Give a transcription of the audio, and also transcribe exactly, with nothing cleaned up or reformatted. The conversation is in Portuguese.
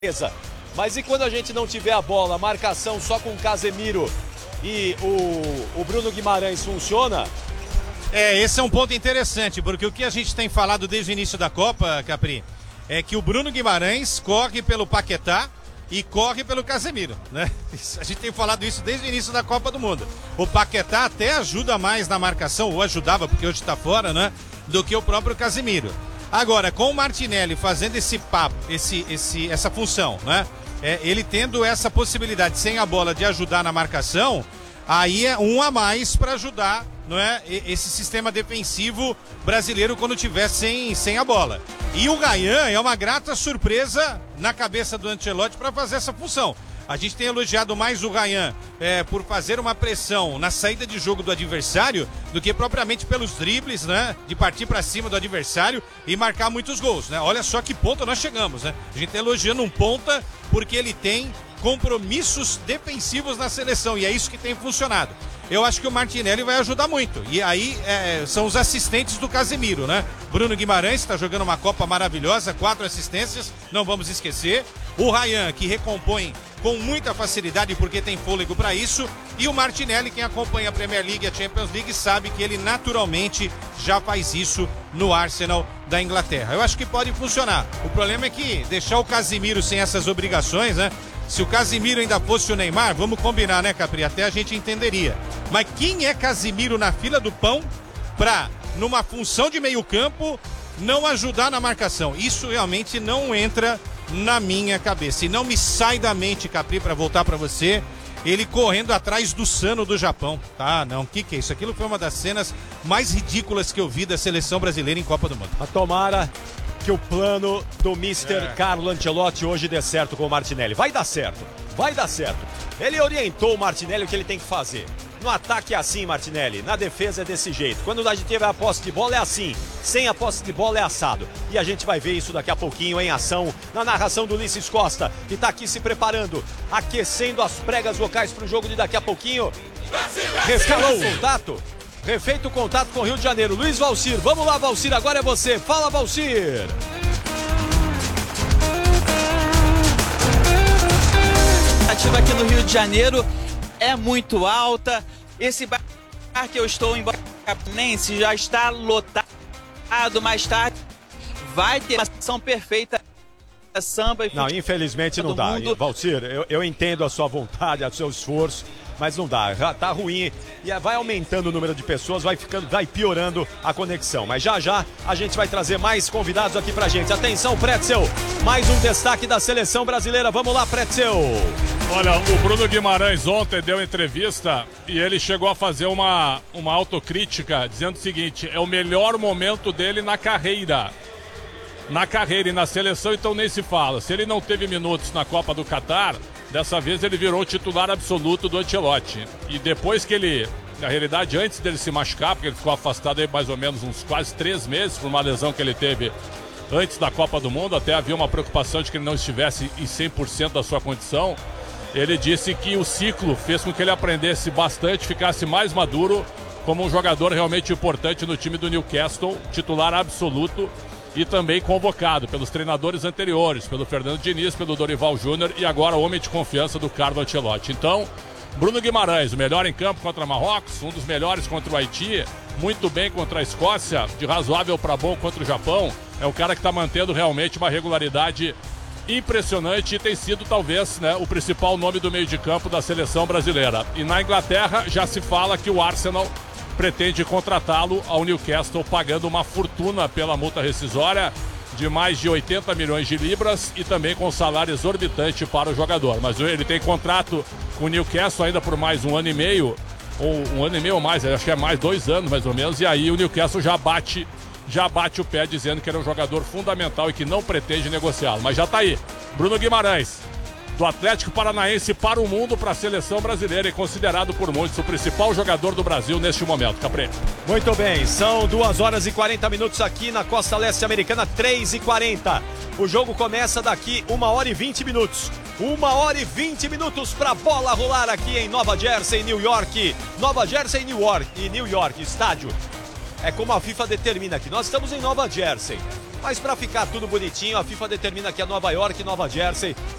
Mas e quando a gente não tiver a bola, a marcação só com o Casemiro e o, o Bruno Guimarães funciona? É, esse é um ponto interessante, porque o que a gente tem falado desde o início da Copa, Capri, é que o Bruno Guimarães corre pelo Paquetá e corre pelo Casemiro, né? A gente tem falado isso desde o início da Copa do Mundo. O Paquetá até ajuda mais na marcação, ou ajudava, porque hoje está fora, né? Do que o próprio Casemiro. Agora, com o Martinelli fazendo esse papo, esse, esse, essa função, né? É, ele tendo essa possibilidade, sem a bola, de ajudar na marcação, aí é um a mais para ajudar, não é, esse sistema defensivo brasileiro quando tiver sem, sem a bola. E o Ryan é uma grata surpresa na cabeça do Ancelotti para fazer essa função. A gente tem elogiado mais o Ryan é, por fazer uma pressão na saída de jogo do adversário do que propriamente pelos dribles, né? De partir para cima do adversário e marcar muitos gols, né? Olha só que ponta nós chegamos, né? A gente está elogiando um ponta porque ele tem compromissos defensivos na seleção e é isso que tem funcionado. Eu acho que o Martinelli vai ajudar muito. E aí é, são os assistentes do Casemiro, né? Bruno Guimarães está jogando uma Copa maravilhosa, quatro assistências, não vamos esquecer. O Ryan, que recompõe com muita facilidade porque tem fôlego para isso. E o Martinelli, quem acompanha a Premier League e a Champions League, sabe que ele naturalmente já faz isso no Arsenal da Inglaterra. Eu acho que pode funcionar. O problema é que deixar o Casemiro sem essas obrigações, né? Se o Casemiro ainda fosse o Neymar, vamos combinar, né, Capri? Até a gente entenderia. Mas quem é Casemiro na fila do pão pra, numa função de meio campo, não ajudar na marcação? Isso realmente não entra na minha cabeça. E não me sai da mente, Capri, para voltar para você, ele correndo atrás do Sano do Japão. Tá, não, o que que é isso? Aquilo foi uma das cenas mais ridículas que eu vi da seleção brasileira em Copa do Mundo. A tomara que o plano do mister É. Carlo Ancelotti hoje dê certo com o Martinelli. Vai dar certo, vai dar certo. Ele orientou o Martinelli o que ele tem que fazer. No ataque é assim, Martinelli. Na defesa é desse jeito. Quando a gente tiver a posse de bola é assim. Sem a posse de bola é assado. E a gente vai ver isso daqui a pouquinho em ação, na narração do Ulisses Costa, que está aqui se preparando, aquecendo as pregas vocais para o jogo de daqui a pouquinho. Refeito o contato. Refeito o contato com o Rio de Janeiro. Luiz Valcir. Vamos lá, Valcir. Agora é você. Fala, Valcir. A ativa aqui no Rio de Janeiro é muito alta. Esse bar que eu estou em Botafogo já está lotado. Mais tarde vai ter uma ação perfeita. Samba e Não, infelizmente não dá. Mundo. Valcir, eu, eu entendo a sua vontade, o seu esforço, mas não dá. Já tá ruim e vai aumentando o número de pessoas, vai ficando, vai piorando a conexão. Mas já já a gente vai trazer mais convidados aqui pra gente. Atenção, Pretzel, mais um destaque da seleção brasileira. Vamos lá, Pretzel. Olha, o Bruno Guimarães ontem deu entrevista e ele chegou a fazer uma, uma autocrítica dizendo o seguinte: é o melhor momento dele na carreira. Na carreira e na seleção, então nem se fala. Se ele não teve minutos na Copa do Catar, dessa vez ele virou o titular absoluto do Ancelotti. E depois que ele, na realidade, antes dele se machucar, porque ele ficou afastado aí mais ou menos uns quase três meses por uma lesão que ele teve antes da Copa do Mundo, até havia uma preocupação de que ele não estivesse em cem por cento da sua condição. Ele disse que o ciclo fez com que ele aprendesse bastante, ficasse mais maduro como um jogador realmente importante no time do Newcastle, titular absoluto e também convocado pelos treinadores anteriores, pelo Fernando Diniz, pelo Dorival Júnior e agora o homem de confiança do Carlo Ancelotti. Então, Bruno Guimarães, o melhor em campo contra Marrocos, um dos melhores contra o Haiti, muito bem contra a Escócia, de razoável para bom contra o Japão, é o cara que está mantendo realmente uma regularidade impressionante e tem sido talvez, né, o principal nome do meio de campo da seleção brasileira. E na Inglaterra já se fala que o Arsenal pretende contratá-lo ao Newcastle pagando uma fortuna pela multa rescisória de mais de oitenta milhões de libras e também com salário exorbitante para o jogador. Mas ele tem contrato com o Newcastle ainda por mais um ano e meio, ou um ano e meio ou mais, acho que é mais dois anos mais ou menos, e aí o Newcastle já bate já bate o pé dizendo que ele é um jogador fundamental e que não pretende negociá-lo. Mas já está aí, Bruno Guimarães, do Atlético Paranaense para o mundo, para a seleção brasileira e considerado por muitos o principal jogador do Brasil neste momento. Capri. Muito bem, são duas horas e quarenta minutos aqui na Costa Leste Americana, três e quarenta. O jogo começa daqui uma hora e vinte minutos. Uma hora e vinte minutos para a bola rolar aqui em Nova Jersey, New York. Nova Jersey, New York e New York, estádio. É como a FIFA determina aqui. Nós estamos em Nova Jersey. Mas para ficar tudo bonitinho, a FIFA determina que é Nova York e Nova Jersey